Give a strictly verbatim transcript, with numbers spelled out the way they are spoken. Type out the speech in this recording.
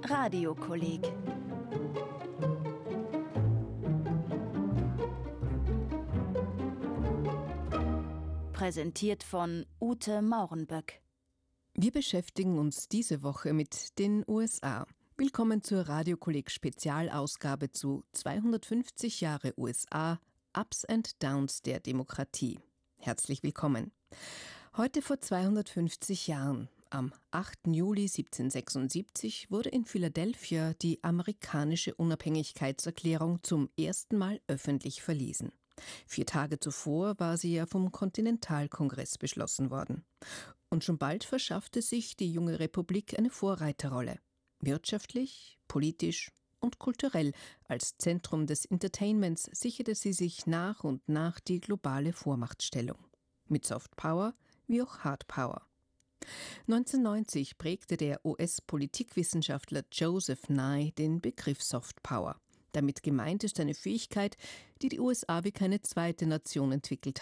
Radiokolleg. Präsentiert von Ute Maurenböck. Wir beschäftigen uns diese Woche mit den U S A. Willkommen zur Radiokolleg-Spezialausgabe zu zweihundertfünfzig Jahre U S A, Ups and Downs der Demokratie. Herzlich willkommen. Heute vor zweihundertfünfzig Jahren, am achten Juli siebzehnhundertsechsundsiebzig, wurde in Philadelphia die amerikanische Unabhängigkeitserklärung zum ersten Mal öffentlich verlesen. Vier Tage zuvor war sie ja vom Kontinentalkongress beschlossen worden. Und schon bald verschaffte sich die junge Republik eine Vorreiterrolle. Wirtschaftlich, politisch und kulturell als Zentrum des Entertainments sicherte sie sich nach und nach die globale Vormachtstellung. Mit Soft Power wie auch Hard Power. neunzehnhundertneunzig prägte der U S-Politikwissenschaftler Joseph Nye den Begriff Soft Power. Damit gemeint ist eine Fähigkeit, die die U S A wie keine zweite Nation entwickelt